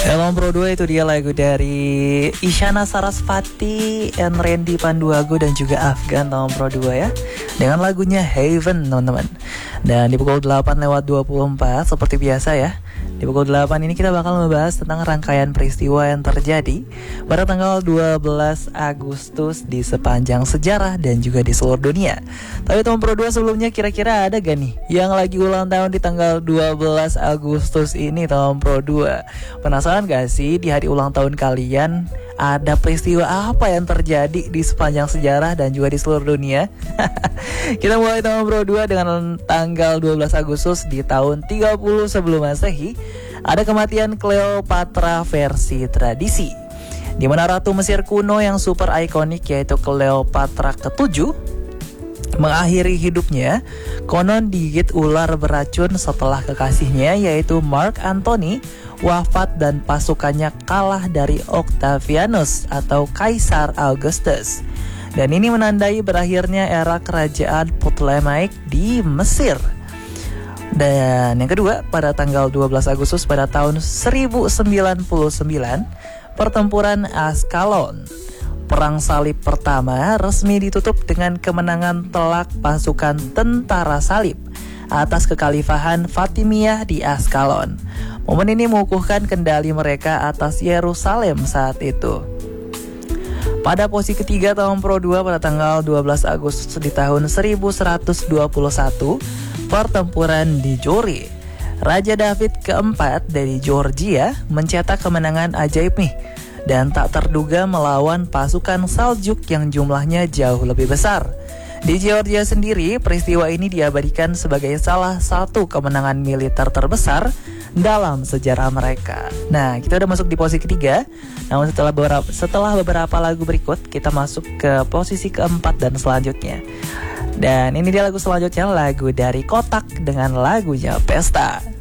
Elon Pro 2 itu dia lagu dari Isyana Sarasvati and Randy Panduago dan juga Afgan Elon Pro 2 ya, dengan lagunya Heaven teman-teman. Dan di pukul 8:24 seperti biasa ya, di pukul 8 ini kita bakal membahas tentang rangkaian peristiwa yang terjadi pada tanggal 12 Agustus di sepanjang sejarah dan juga di seluruh dunia. Tapi Elon Pro 2 sebelumnya kira-kira ada gak nih yang lagi ulang tahun di tanggal 12 Agustus ini Elon Pro 2? Penasaran gak sih di hari ulang tahun kalian ada peristiwa apa yang terjadi di sepanjang sejarah dan juga di seluruh dunia? Kita mulai Elon Pro 2 dengan tanggal 12 Agustus di tahun 30 sebelum Masehi. Ada kematian Cleopatra versi tradisi, di mana ratu Mesir kuno yang super ikonik yaitu Cleopatra ke-7 mengakhiri hidupnya konon digigit ular beracun setelah kekasihnya yaitu Mark Antony wafat dan pasukannya kalah dari Octavianus atau Kaisar Augustus. Dan ini menandai berakhirnya era kerajaan Ptolemaic di Mesir. Dan yang kedua, pada tanggal 12 Agustus pada tahun 1099, pertempuran Askalon. Perang salib pertama resmi ditutup dengan kemenangan telak pasukan tentara salib atas kekhalifahan Fatimiyah di Askalon. Momen ini mengukuhkan kendali mereka atas Yerusalem saat itu. Pada posisi ketiga tahun Pro 2 pada tanggal 12 Agustus di tahun 1121, pertempuran di Jori. Raja David keempat dari Georgia mencetak kemenangan ajaib nih dan tak terduga melawan pasukan Saljuk yang jumlahnya jauh lebih besar. Di Georgia sendiri, peristiwa ini diabadikan sebagai salah satu kemenangan militer terbesar dalam sejarah mereka. Nah, kita udah masuk di posisi ketiga. Namun setelah beberapa lagu berikut, kita masuk ke posisi keempat dan selanjutnya. Dan ini dia lagu selanjutnya, lagu dari Kotak dengan lagunya Pesta.